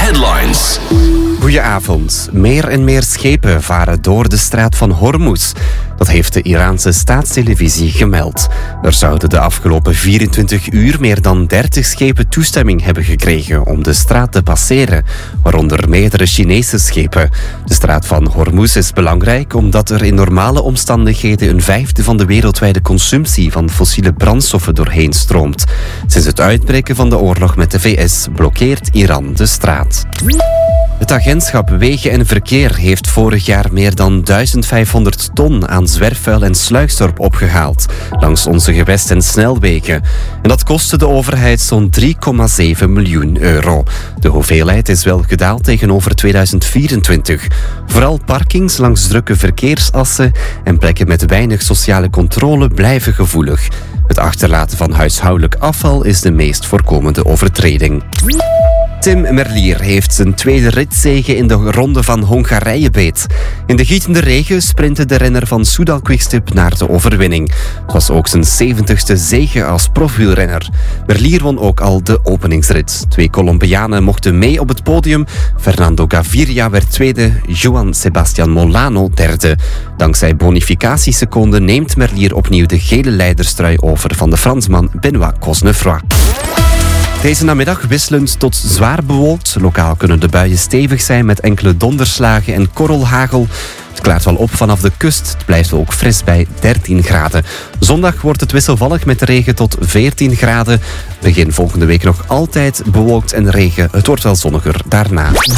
Headlines. Goedenavond. Meer en meer schepen varen door de straat van Hormuz. Dat heeft de Iraanse staatstelevisie gemeld. Er zouden de afgelopen 24 uur meer dan 30 schepen toestemming hebben gekregen om de straat te passeren, waaronder meerdere Chinese schepen. De straat van Hormuz is belangrijk omdat er in normale omstandigheden een vijfde van de wereldwijde consumptie van fossiele brandstoffen doorheen stroomt. Sinds het uitbreken van de oorlog met de VS blokkeert Iran de straat. Het agentschap Wegen en Verkeer heeft vorig jaar meer dan 1500 ton aan zwerfvuil en sluikstorp opgehaald langs onze gewest- en snelwegen. En dat kostte de overheid zo'n 3,7 miljoen euro. De hoeveelheid is wel gedaald tegenover 2024. Vooral parkings langs drukke verkeersassen en plekken met weinig sociale controle blijven gevoelig. Het achterlaten van huishoudelijk afval is de meest voorkomende overtreding. Tim Merlier heeft zijn tweede ritzege in de ronde van Hongarije beet. In de gietende regen sprintte de renner van Soudal Quickstep naar de overwinning. Het was ook zijn 70ste zege als profielrenner. Merlier won ook al de openingsrit. 2 Colombianen mochten mee op het podium. Fernando Gaviria werd tweede, Joan Sebastian Molano derde. Dankzij bonificatieseconden neemt Merlier opnieuw de gele leiderstrui over van de Fransman Benoît Cosnefroy. Deze namiddag wisselend tot zwaar bewolkt. Lokaal kunnen de buien stevig zijn met enkele donderslagen en korrelhagel. Het klaart wel op vanaf de kust. Het blijft ook fris bij 13 graden. Zondag wordt het wisselvallig met regen tot 14 graden. Begin volgende week nog altijd bewolkt en regen. Het wordt wel zonniger daarna.